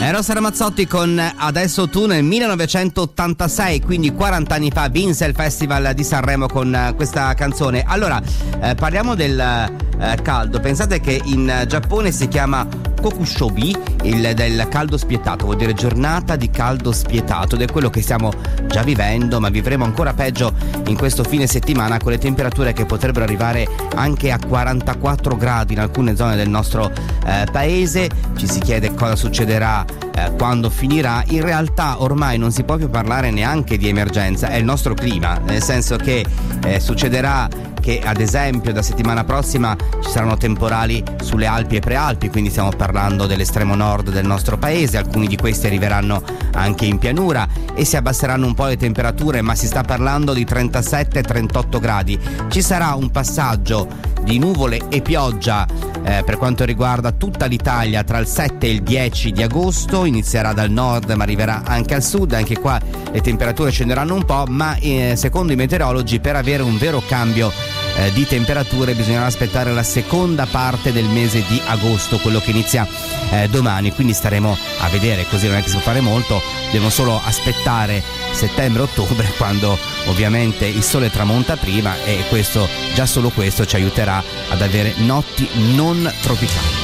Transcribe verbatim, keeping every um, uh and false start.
Eros Ramazzotti con Adesso tu. Nel millenovecentottantasei, quindi quaranta anni fa, vinse il Festival di Sanremo con questa canzone. Allora, eh, parliamo del eh, caldo. Pensate che in Giappone si chiama Kokushobi, il del caldo spietato, vuol dire giornata di caldo spietato, ed è quello che stiamo già vivendo, ma vivremo ancora peggio in questo fine settimana, con le temperature che potrebbero arrivare anche a quarantaquattro gradi in alcune zone del nostro eh, paese. Ci si chiede cosa succederà eh, quando finirà. In realtà ormai non si può più parlare neanche di emergenza, è il nostro clima, nel senso che eh, succederà che ad esempio da settimana prossima ci saranno temporali sulle Alpi e Prealpi, quindi stiamo parlando dell'estremo nord del nostro paese. Alcuni di questi arriveranno anche in pianura e si abbasseranno un po' le temperature, ma si sta parlando di trentasette trentotto gradi. Ci sarà un passaggio di nuvole e pioggia eh, per quanto riguarda tutta l'Italia tra il sette e il dieci di agosto. Inizierà dal nord ma arriverà anche al sud. Anche qua le temperature scenderanno un po', ma eh, secondo i meteorologi per avere un vero cambio eh, di temperature bisognerà aspettare la seconda parte del mese di agosto, quello che inizia eh, domani, quindi staremo a vedere, così non è che si può fare molto, devono solo aspettare settembre-ottobre, quando ovviamente il sole tramonta prima, e questo, già solo questo ci aiuterà ad avere notti non tropicali.